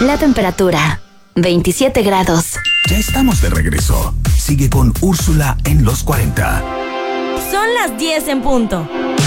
La temperatura, 27 grados. Ya estamos de regreso. Sigue con Úrsula en los 40. Son las 10 en punto.